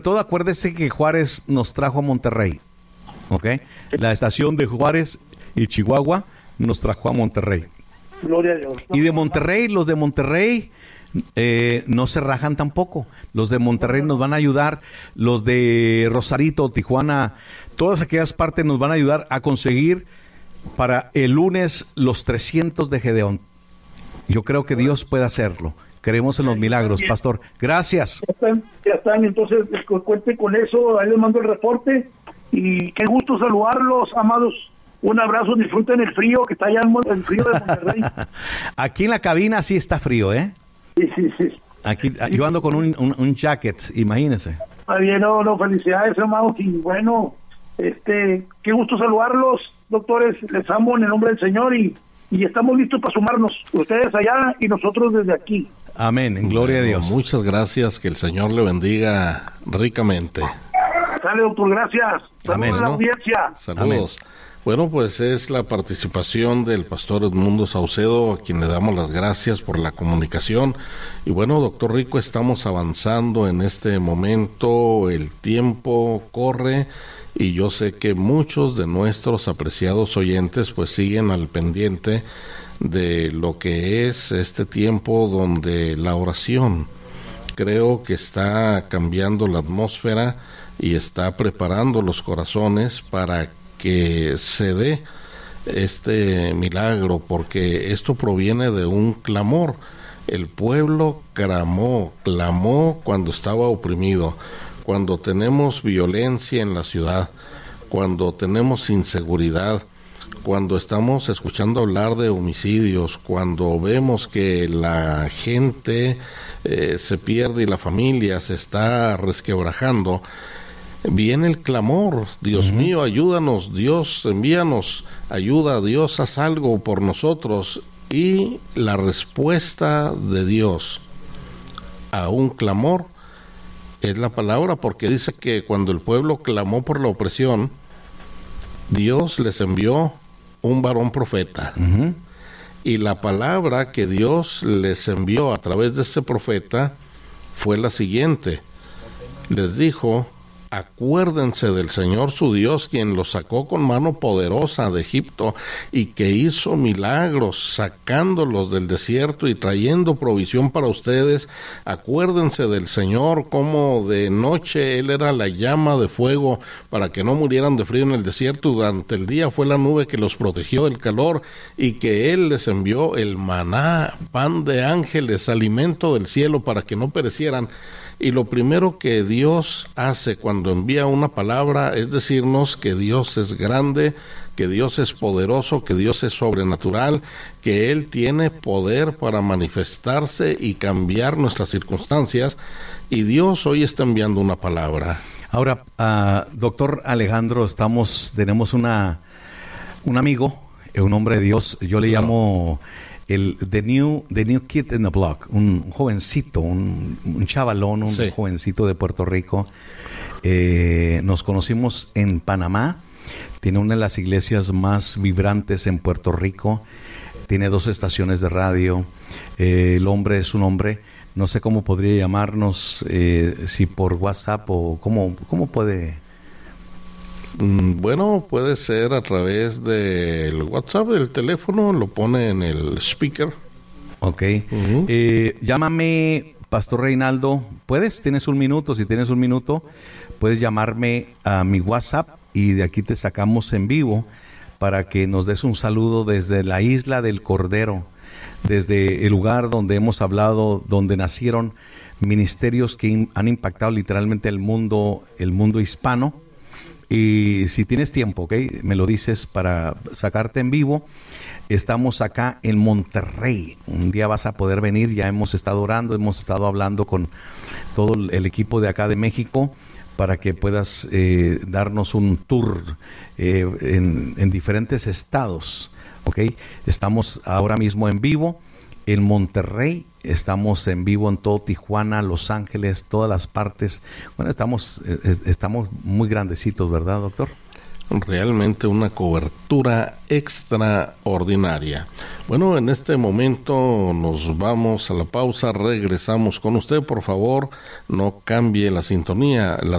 todo acuérdese que Juárez nos trajo a Monterrey, ¿ok? La estación de Juárez y Chihuahua nos trajo a Monterrey. Gloria a Dios. Y de Monterrey, los de Monterrey no se rajan tampoco. Los de Monterrey nos van a ayudar, los de Rosarito, Tijuana, todas aquellas partes nos van a ayudar a conseguir para el lunes los 300 de Gedeón. Yo creo que Dios puede hacerlo. Creemos en los milagros, pastor. Gracias. Ya están, entonces cuente con eso, ahí les mando el reporte y qué gusto saludarlos, amados. Un abrazo, disfruten el frío que está allá en el frío de Monterrey. Aquí en la cabina sí está frío, ¿eh? Sí. Aquí yo ando con un jacket, imagínense. Está bien, no, felicidades, amados, y bueno, qué gusto saludarlos, doctores, les amo en el nombre del Señor y estamos listos para sumarnos, ustedes allá y nosotros desde aquí. Amén, en gloria a Dios. Muchas gracias, que el Señor le bendiga ricamente. Sale, doctor, gracias. Saludos a la audiencia. Saludos. Amén. Bueno, pues es la participación del pastor Edmundo Saucedo, a quien le damos las gracias por la comunicación. Y bueno, doctor Rico, estamos avanzando en este momento, el tiempo corre y yo sé que muchos de nuestros apreciados oyentes pues siguen al pendiente de lo que es este tiempo donde la oración creo que está cambiando la atmósfera y está preparando los corazones para que se dé este milagro, porque esto proviene de un clamor. El pueblo clamó cuando estaba oprimido, cuando tenemos violencia en la ciudad, cuando tenemos inseguridad, cuando estamos escuchando hablar de homicidios, cuando vemos que la gente se pierde y la familia se está resquebrajando. Viene el clamor, Dios mío, ayúdanos, Dios, envíanos ayuda, Dios, haz algo por nosotros. Y la respuesta de Dios a un clamor es la palabra, porque dice que cuando el pueblo clamó por la opresión, Dios les envió un varón profeta. Y la palabra que Dios les envió a través de este profeta fue la siguiente. Les dijo: acuérdense del Señor su Dios, quien los sacó con mano poderosa de Egipto y que hizo milagros sacándolos del desierto y trayendo provisión para ustedes. Acuérdense del Señor, como de noche Él era la llama de fuego para que no murieran de frío en el desierto. Durante el día fue la nube que los protegió del calor y que Él les envió el maná, pan de ángeles, alimento del cielo para que no perecieran. Y lo primero que Dios hace cuando envía una palabra es decirnos que Dios es grande, que Dios es poderoso, que Dios es sobrenatural, que Él tiene poder para manifestarse y cambiar nuestras circunstancias. Y Dios hoy está enviando una palabra. Ahora, doctor Alejandro, tenemos un amigo, un hombre de Dios, yo le llamo the new kid in the block, un jovencito, un chavalón, un jovencito de Puerto Rico. Nos conocimos en Panamá. Tiene una de las iglesias más vibrantes en Puerto Rico. Tiene 2 estaciones de radio. El hombre es un hombre. No sé cómo podría llamarnos, si por WhatsApp o cómo puede. Bueno, puede ser a través del WhatsApp, el teléfono, lo pone en el speaker. Ok. Llámame, Pastor Reinaldo. ¿Tienes un minuto? Si tienes un minuto, puedes llamarme a mi WhatsApp y de aquí te sacamos en vivo para que nos des un saludo desde la Isla del Cordero, desde el lugar donde hemos hablado, donde nacieron ministerios que han impactado literalmente el mundo hispano. Y si tienes tiempo, ¿ok? Me lo dices para sacarte en vivo. Estamos acá en Monterrey. Un día vas a poder venir. Ya hemos estado orando, hemos estado hablando con todo el equipo de acá de México para que puedas darnos un tour en diferentes estados, ¿ok? Estamos ahora mismo en vivo en Monterrey. Estamos en vivo en todo Tijuana, Los Ángeles, todas las partes. Bueno, estamos muy grandecitos, ¿verdad, doctor? realmente una cobertura extraordinaria. Bueno, en este momento nos vamos a la pausa, regresamos con usted, por favor, no cambie la sintonía.